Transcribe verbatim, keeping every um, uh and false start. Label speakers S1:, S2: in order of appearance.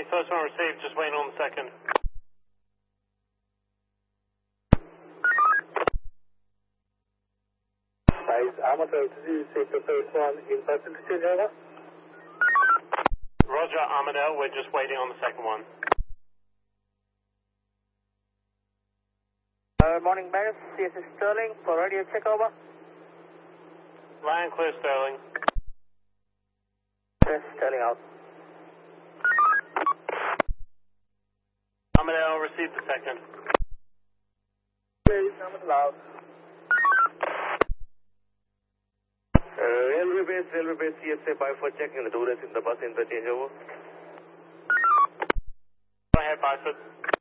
S1: first one received, just waiting on the second.
S2: Nice. Amateur, did you receive the first one in person to change over?
S1: Roger, Armadale, we're just waiting on the second one.
S3: Uh, morning, Barris, C S S Sterling, for radio check over.
S1: Land clear, Sterling.
S3: Yes, Sterling out.
S1: Armadale, received the second.
S2: Okay, Amateur out. Uh, railway base, railway base, C S A five for checking the tourists in the bus interchange over.
S1: Go ahead, Biford.